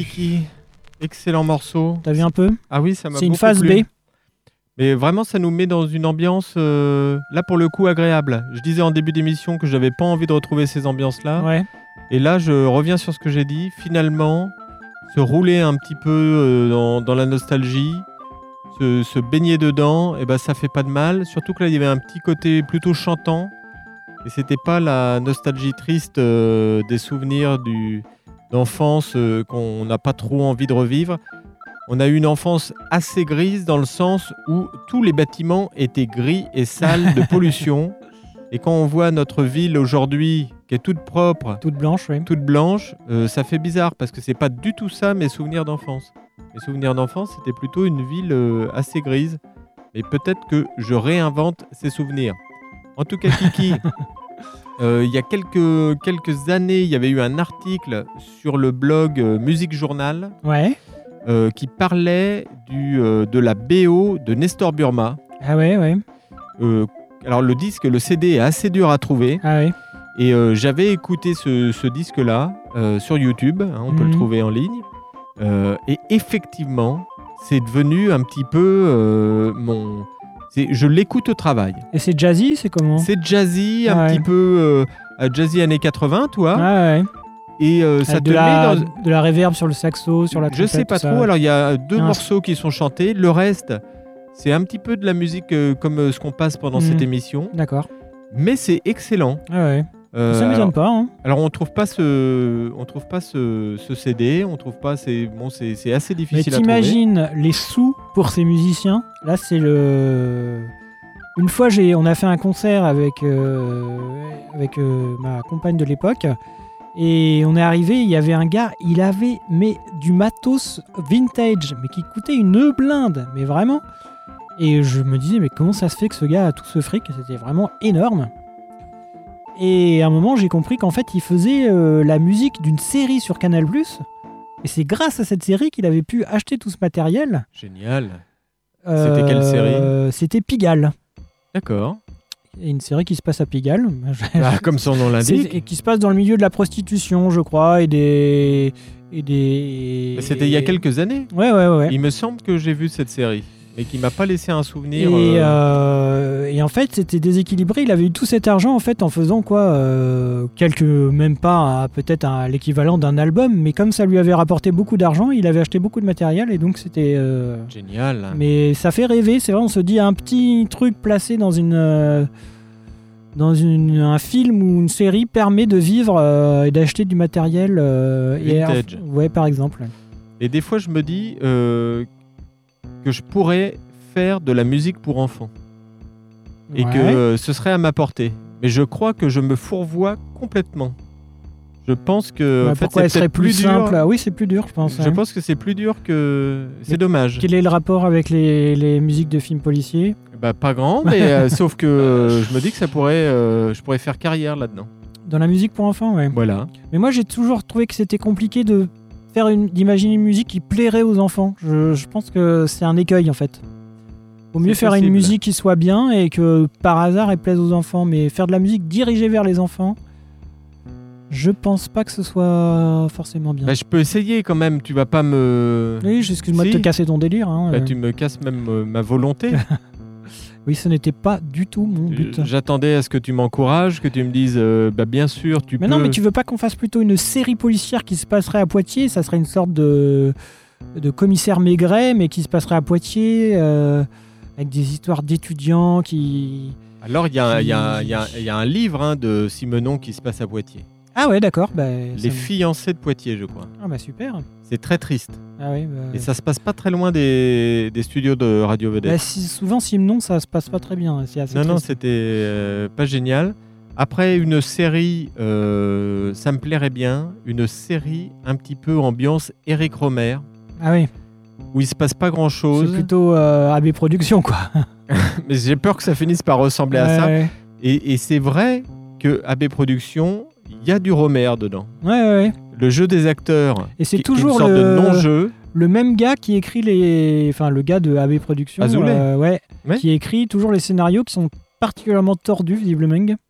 Kiki. Excellent morceau. T'as vu un peu ? Ah oui, ça m'a beaucoup plu. C'est une phase B. Mais vraiment, ça nous met dans une ambiance, là pour le coup, agréable. Je disais en début d'émission que je n'avais pas envie de retrouver ces ambiances-là. Ouais. Et là, je reviens sur ce que j'ai dit. Finalement, se rouler un petit peu dans la nostalgie, se baigner dedans, et ben, ça fait pas de mal. Surtout que là, il y avait un petit côté plutôt chantant. Et c'était pas la nostalgie triste des souvenirs d'enfance qu'on n'a pas trop envie de revivre. On a eu une enfance assez grise dans le sens où tous les bâtiments étaient gris et sales de pollution. Et quand on voit notre ville aujourd'hui, qui est toute propre, toute blanche, ça fait bizarre parce que c'est pas du tout ça mes souvenirs d'enfance. Mes souvenirs d'enfance, c'était plutôt une ville assez grise. Et peut-être que je réinvente ces souvenirs. En tout cas, Kiki, il y a quelques années, il y avait eu un article sur le blog Musique Journal. Ouais. Qui parlait de la BO de Nestor Burma. Ah ouais. Alors le disque, le CD est assez dur à trouver. Ah ouais. Et j'avais écouté ce disque-là sur YouTube, hein, on peut le trouver en ligne. Et effectivement, c'est devenu un petit peu je l'écoute au travail. Et c'est jazzy, c'est comment ? C'est jazzy, un petit peu jazzy années 80, toi. Ah ouais. Et ça te met de la reverb sur le saxo, sur la trompette. Je sais pas trop. Alors il y a 2 morceaux qui sont chantés. Le reste, c'est un petit peu de la musique comme ce qu'on passe pendant cette émission. D'accord. Mais c'est excellent. Ah ouais. Ça m'étonne pas. Hein. Alors on trouve pas ce CD. On trouve pas. C'est assez difficile à trouver. Mais t'imagines les sous pour ces musiciens. Là c'est le. Une fois on a fait un concert avec ma compagne de l'époque. Et on est arrivé, il y avait un gars, il avait du matos vintage, mais qui coûtait une blinde, mais vraiment. Et je me disais, mais comment ça se fait que ce gars a tout ce fric ? C'était vraiment énorme. Et à un moment, j'ai compris qu'en fait, il faisait la musique d'une série sur Canal+. Et c'est grâce à cette série qu'il avait pu acheter tout ce matériel. Génial. C'était quelle série ? C'était Pigalle. D'accord. Et une série qui se passe à Pigalle. Comme son nom l'indique. Et qui se passe dans le milieu de la prostitution, je crois, et des... C'était il y a quelques années. Ouais. Il me semble que j'ai vu cette série, mais qui m'a pas laissé un souvenir. Et en fait, c'était déséquilibré. Il avait eu tout cet argent en fait en faisant quoi, même pas peut-être l'équivalent d'un album, mais comme ça lui avait rapporté beaucoup d'argent, il avait acheté beaucoup de matériel et donc c'était génial. Mais ça fait rêver. C'est vrai, on se dit un petit truc placé dans un film ou une série permet de vivre et d'acheter du matériel vintage. Ouais, par exemple. Et des fois, je me dis que je pourrais faire de la musique pour enfants et que ce serait à ma portée. Mais je crois que je me fourvoie complètement. Je pense que en fait, pourquoi elle serait plus simple ? Oui, c'est plus dur, je pense. Je pense que c'est plus dur que... C'est dommage. Quel est le rapport avec les musiques de films policiers ? Pas grand, mais sauf que je me dis que je pourrais faire carrière là-dedans. Dans la musique pour enfants, ouais. Voilà. Mais moi, j'ai toujours trouvé que c'était compliqué d'imaginer une musique qui plairait aux enfants. Je pense que c'est un écueil, en fait. Vaut mieux faire une musique qui soit bien et que, par hasard, elle plaise aux enfants. Mais faire de la musique dirigée vers les enfants, je pense pas que ce soit forcément bien. Je peux essayer quand même, tu vas pas me... Oui, excuse-moi de te casser ton délire. Hein. Tu me casses même ma volonté. Oui, ce n'était pas du tout mon but. J'attendais à ce que tu m'encourages, que tu me dises bien sûr, tu peux... Mais non, mais tu veux pas qu'on fasse plutôt une série policière qui se passerait à Poitiers ? Ça serait une sorte de commissaire Maigret, mais qui se passerait à Poitiers, avec des histoires d'étudiants qui... Alors, il y a un livre de Simenon qui se passe à Poitiers. Ah ouais, d'accord. Les fiancés de Poitiers, je crois. Ah super. C'est très triste. Ah oui, et ça se passe pas très loin des studios de Radio Vedette. Souvent, Simenon, ça se passe pas très bien. C'est assez non, triste. c'était pas génial. Après, une série, ça me plairait bien. Une série un petit peu ambiance Eric Romer. Ah oui. Où il se passe pas grand-chose. C'est plutôt AB Productions, quoi. Mais j'ai peur que ça finisse par ressembler à ça. Ouais. Et c'est vrai que AB Productions, il y a du Romer dedans. Ouais. Le jeu des acteurs. Et c'est toujours une sorte de non-jeu. Le même gars qui écrit le gars de AB Productions. Azoulay. Qui écrit toujours les scénarios qui sont particulièrement tordus, visiblement.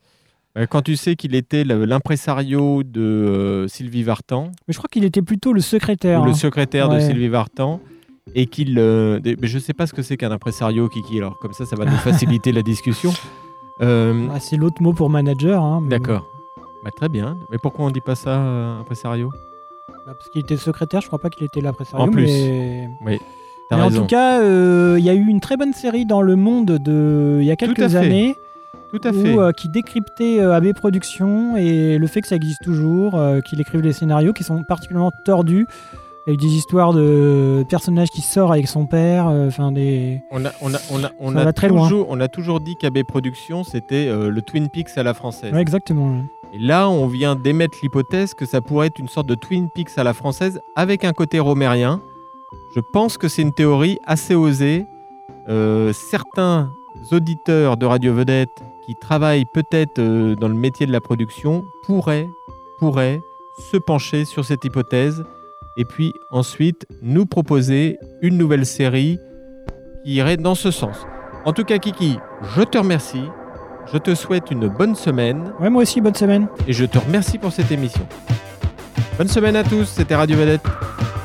Quand tu sais qu'il était l'impresario de Sylvie Vartan, Mais je crois qu'il était plutôt le secrétaire. ou le secrétaire de Ouais. Sylvie Vartan, et qu'il... mais je ne sais pas ce que c'est qu'un impresario, Kiki, alors comme ça va nous faciliter la discussion. Ah, c'est l'autre mot pour manager. Hein, mais D'accord. Très bien. Mais pourquoi on ne dit pas ça, impresario? parce qu'il était secrétaire, je crois pas qu'il était l'impresario. En plus. Mais... Oui, t'as Mais raison. en tout cas, il y a eu une très bonne série dans Le Monde il y a Tout à quelques fait. années Tout à fait. qui décryptait AB Productions et le fait que ça existe toujours, qu'il écrive des scénarios qui sont particulièrement tordus, avec des histoires de personnages qui sortent avec son père, des... On Ça va très loin. a toujours dit qu'AB Productions, c'était le Twin Peaks à la française. Ouais, exactement. Et là, on vient d'émettre l'hypothèse que ça pourrait être une sorte de Twin Peaks à la française avec un côté romérien. Je pense que c'est une théorie assez osée. Certains auditeurs de Radio Vedette qui travaillent peut-être dans le métier de la production pourraient se pencher sur cette hypothèse et puis ensuite nous proposer une nouvelle série qui irait dans ce sens. En tout cas, Kiki, je te remercie. Je te souhaite une bonne semaine Ouais, moi aussi, bonne semaine. et je te remercie pour cette émission. Bonne semaine à tous, c'était Radio Vedette.